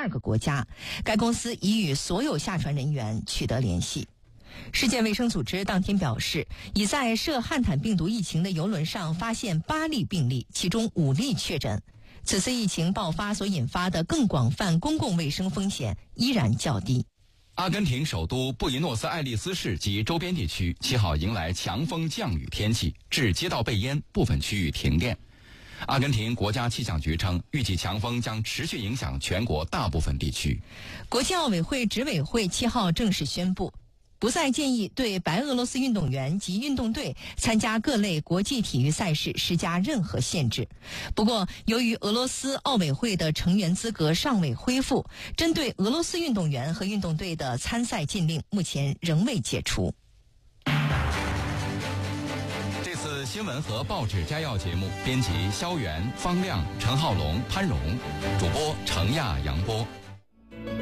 12个国家。该公司已与所有下船人员取得联系。世界卫生组织当天表示，已在涉汉坦病毒疫情的邮轮上发现8例病例，其中5例确诊。此次疫情爆发所引发的更广泛公共卫生风险依然较低。 阿根廷首都布宜诺斯艾利斯市及周边地区7号迎来强风降雨天气，致街道被淹，部分区域停电。阿根廷国家气象局称，预计强风将持续影响全国大部分地区。 国际奥委会执委会7号正式宣布，不再建议对白俄罗斯运动员及运动队参加各类国际体育赛事施加任何限制。不过，由于俄罗斯奥委会的成员资格尚未恢复，针对俄罗斯运动员和运动队的参赛禁令目前仍未解除。 这次新闻和报纸摘要节目，编辑肖元、方亮、陈浩龙、潘荣，主播程亚、杨波。